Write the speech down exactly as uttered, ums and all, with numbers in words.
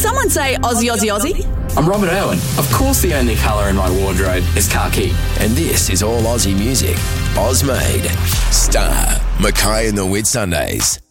someone say Aussie, Aussie, Aussie? I'm Robert Irwin. Of course the only colour in my wardrobe is khaki. And this is all Aussie music. Oz Made. Star. Mackay and the Whitsundays.